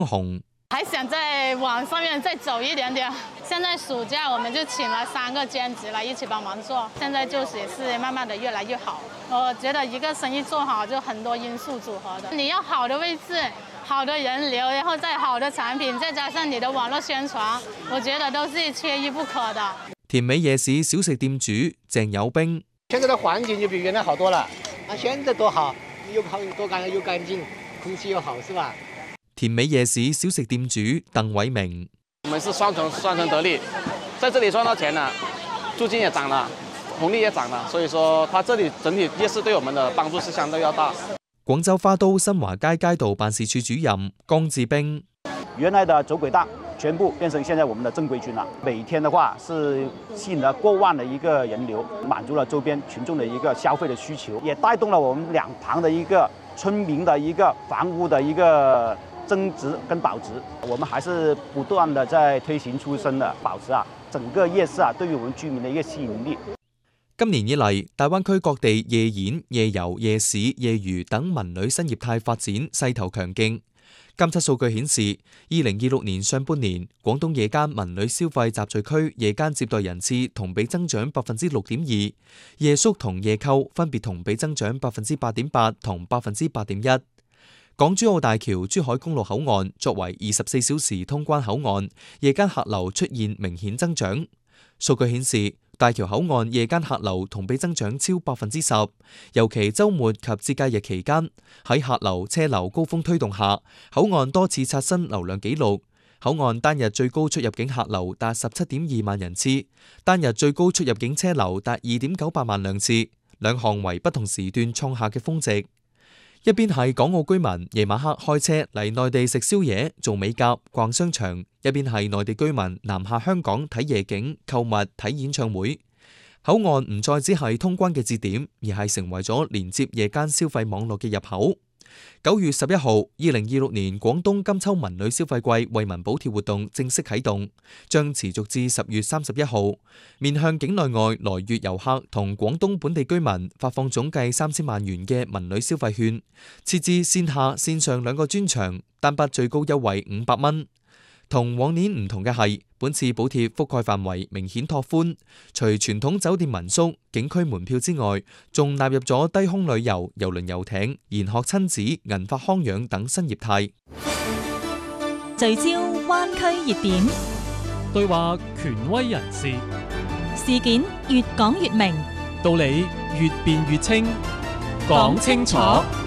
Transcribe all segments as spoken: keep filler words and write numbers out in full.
紅還想在網上面再走一點點。現在暑假我們就請了三個兼職來一起幫忙做，現在就是也是慢慢的越來越好。我覺得一個生意做好就很多因素組合的，你要好的位置、好的人流，然後再好的產品，再加上你的網絡宣傳，我覺得都是缺一不可的。 田尾夜市小食店主鄭友兵： 現在的環境就比原來好多了，啊，現在多好，又好多乾又乾淨，空氣又好，是吧？ 田尾夜市小食店主鄧偉明： 我們是雙重雙重得利，在這裡賺到錢了，租金也漲了，紅利也漲了，所以說它這裡整體夜市對我們的幫助是相對要大。 廣州花都新華街街道辦事處主任江志兵： 原來的走鬼檔全部變成現在我們的正規軍了，每天的話是吸引了過萬的一個人流，滿足了周邊群眾的一個消費的需求，也帶動了我們兩旁的一個村民的一個房屋的一個增值跟保值。我們還是不斷的在推行出生的保持啊，整個夜市啊對於我們居民的一個吸引力。 今年以嚟，大灣區各地夜演、夜遊、夜市、夜娛等文旅新業態發展勢頭強勁。監測數據顯示，二零二六年上半年，廣東夜間文旅消費集聚區夜間接待人次同比增長百分之六點二，夜宿同夜購分別同比增長百分之八點八同百分之八點一。港珠澳大橋珠海公路口岸作為二十四小時通關口岸，夜間客流出現明顯增長。數據顯示，大橋口岸夜間客流同比增長超百分之十，尤其週末及節假日期間，喺客流車流高峰推動下，口岸多次刷新流量紀錄。口岸單日最高出入境客流達十七點二萬人次，單日最高出入境車流達二點九八萬輛次，兩項為不同時段創下嘅峰值。一邊係港澳居民夜晚黑開車嚟內地食宵夜、做美甲、逛商場；一邊係內地居民南下香港睇夜景、購物、睇演唱會。口岸唔再只係通關嘅節點，而係成為咗連接夜間消費網絡嘅入口。九月十一號，二零二六年廣東金秋文旅消費季惠民補貼活動正式啟動，將持續至十月三十一號，面向境內外來粵遊客同廣東本地居民發放總計三千萬元嘅文旅消費券，設置線下線上兩個專場，單筆最高優惠五百蚊。同往年唔同嘅係，本次補貼覆蓋範圍明顯拓寬，除傳統酒店民宿、景區門票之外，仲納入咗低空旅遊、郵輪遊艇、研學親子、銀髮康養等新業態。 聚焦灣區熱點， 對話權威人士， 事件越講越明， 道理越辯越清，講清楚。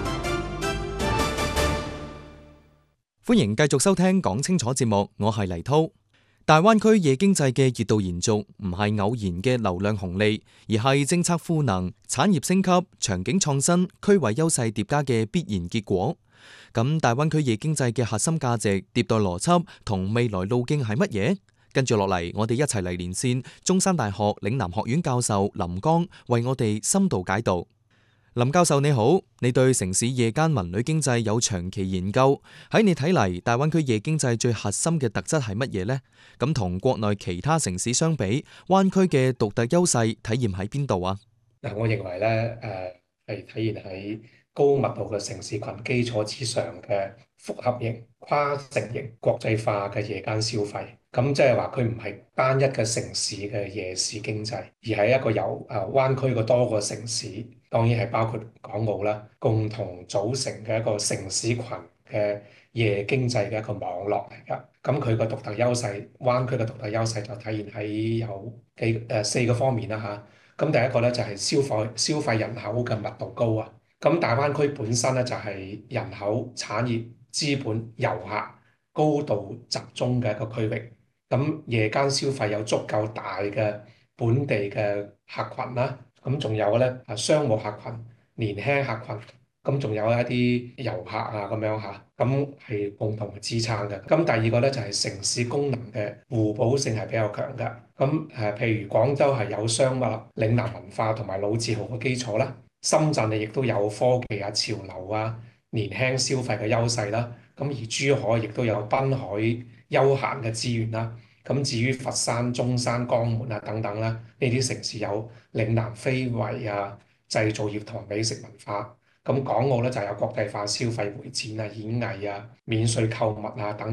歡迎繼續收聽講清楚節目，我係黎濤。大灣區夜經濟嘅熱度延續，唔係偶然嘅流量紅利，而係政策賦能、產業升級、場景創新、區位優勢疊加嘅必然結果。咁大灣區夜經濟嘅核心價值、迭代邏輯同未來路徑係乜嘢？跟住落嚟，我哋一齊嚟連線中山大學嶺南學院教授林江，為我哋深度解讀。林教授你好，你對城市夜間文旅經濟有長期研究，喺你睇嚟，大灣區夜經濟最核心嘅特質係乜嘢呢？咁同國內其他城市相比，灣區嘅獨特優勢體現喺邊度啊？ 嗱，我認為咧，誒係體現喺高密度嘅城市群基礎之上嘅複合型、跨城型、國際化嘅夜間消費。咁即係話佢唔係單一嘅城市嘅夜市經濟，而係一個由誒灣區嘅多個城市，當然係包括港澳啦，共同組成嘅一個城市群嘅夜經濟嘅一個網絡嚟㗎。咁佢個獨特優勢，灣區嘅獨特優勢就體現喺有幾誒四個方面啦嚇。咁第一個咧就係消費消費人口嘅密度高啊。咁大灣區本身咧就係人口、產業、資本、遊客高度集中嘅一個區域。咁夜間消費有足夠大嘅本地嘅客群啦，咁仲有咧啊商務客群、年輕客群，咁仲有一啲遊客啊咁樣嚇，咁係共同支撐嘅。咁第二個咧就係城市功能嘅互補性係比較強嘅。咁誒譬如廣州係有商務、嶺南文化同埋老字號嘅基礎啦，深圳亦都有科技啊、潮流啊、年輕消費嘅優勢啦。咁而珠海亦都有濱海休閒嘅資源啦。咁至於佛山、中山、江門啊等等啦，呢啲城市有嶺南非遺啊、製造業同美食文化。咁港澳咧就有國際化消費會展啊、演藝啊、免稅購物啊等。